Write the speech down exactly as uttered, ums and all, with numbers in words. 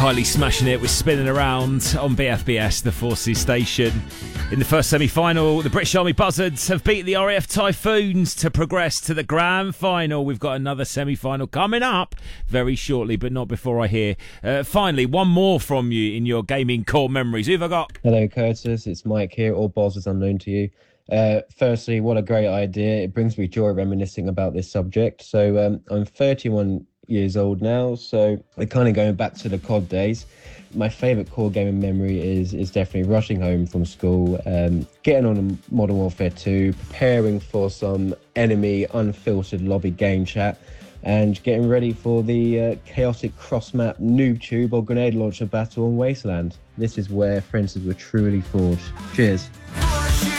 Kylie smashing it with Spinning Around on B F B S, the Forces station. In the first semi-final, the British Army Buzzards have beaten the R A F Typhoons to progress to the grand final. We've got another semi-final coming up very shortly, but not before I hear. Uh, finally, one more from you in your gaming core memories. Who have I got? Hello, Curtis. It's Mike here. All Boz is unknown to you. Uh, firstly, what a great idea. It brings me joy reminiscing about this subject. So um, I'm thirty-one years old now, so we're kind of going back to the C O D days. My favourite core gaming memory is is definitely rushing home from school, um, getting on Modern Warfare two, preparing for some enemy unfiltered lobby game chat, and getting ready for the uh, chaotic cross-map noob tube or grenade launcher battle on Wasteland. This is where friendships were truly forged. Cheers.